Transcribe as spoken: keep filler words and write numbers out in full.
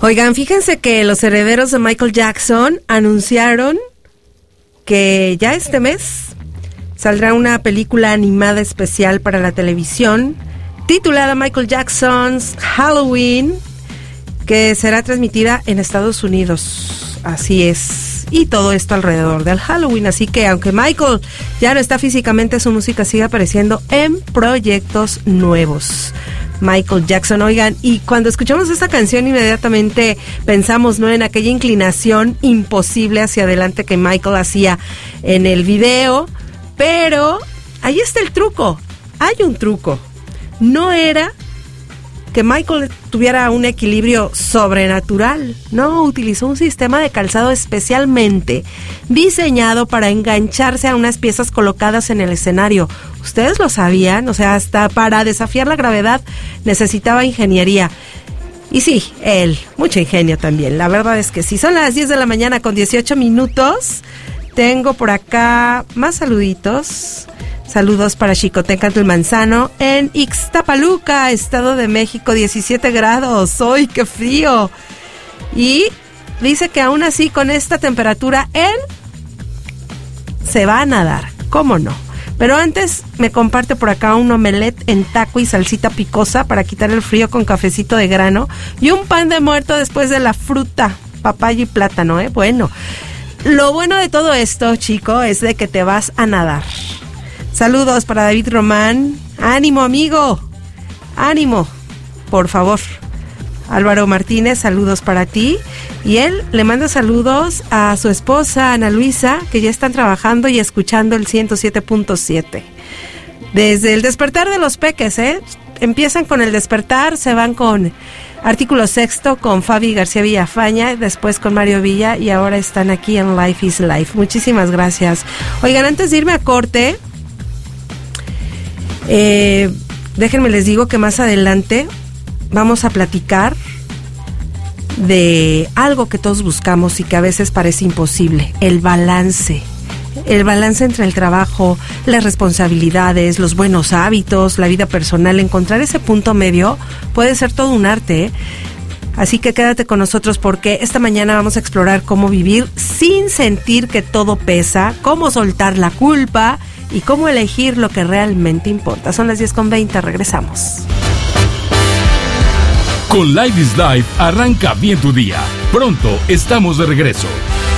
Oigan, fíjense que los herederos de Michael Jackson anunciaron que ya este mes saldrá una película animada especial para la televisión titulada Michael Jackson's Halloween, que será transmitida en Estados Unidos. Así es. Y todo esto alrededor del Halloween. Así que aunque Michael ya no está físicamente, su música sigue apareciendo en proyectos nuevos. Michael Jackson, oigan, y cuando escuchamos esta canción inmediatamente pensamos, ¿no?, en aquella inclinación imposible hacia adelante que Michael hacía en el video, pero ahí está el truco, hay un truco. No era que Michael tuviera un equilibrio sobrenatural, no, utilizó un sistema de calzado especialmente diseñado para engancharse a unas piezas colocadas en el escenario. ¿Ustedes lo sabían? O sea, hasta para desafiar la gravedad necesitaba ingeniería. Y sí, él, mucho ingenio también, la verdad es que sí. Son las diez de la mañana con dieciocho minutos. Tengo por acá más saluditos. Saludos para Xicotencatl el Manzano en Ixtapaluca, Estado de México, diecisiete grados. ¡Ay, qué frío! Y dice que aún así con esta temperatura él se va a nadar. ¿Cómo no? Pero antes me comparte por acá un omelette en taco y salsita picosa para quitar el frío con cafecito de grano y un pan de muerto después de la fruta, papaya y plátano, ¿eh? Bueno, lo bueno de todo esto, chico, es de que te vas a nadar. Saludos para David Román. ¡Ánimo, amigo! ¡Ánimo! Por favor. Álvaro Martínez, saludos para ti. Y él le manda saludos a su esposa, Ana Luisa, que ya están trabajando y escuchando el ciento siete punto siete. Desde el despertar de los peques, ¿eh? Empiezan con el despertar, se van con Artículo Sexto, con Fabi García Villafaña, después con Mario Villa, y ahora están aquí en Life is Life. Muchísimas gracias. Oigan, antes de irme a corte, eh, déjenme les digo que más adelante vamos a platicar de algo que todos buscamos y que a veces parece imposible: el balance. El balance entre el trabajo, las responsabilidades, los buenos hábitos, la vida personal. Encontrar ese punto medio puede ser todo un arte, ¿eh? Así que quédate con nosotros porque esta mañana vamos a explorar cómo vivir sin sentir que todo pesa, cómo soltar la culpa y cómo elegir lo que realmente importa. Son las diez con veinte, regresamos. Con Life is Life arranca bien tu día. Pronto estamos de regreso.